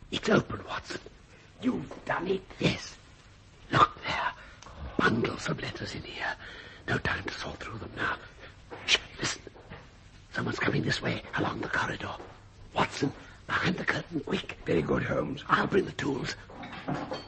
It's open, Watson. You've done it? Yes. Look there. Bundles of letters in here. No time to sort through them now. Shh, listen. Someone's coming this way, along the corridor. Watson, behind the curtain, quick. Very good, Holmes. I'll bring the tools.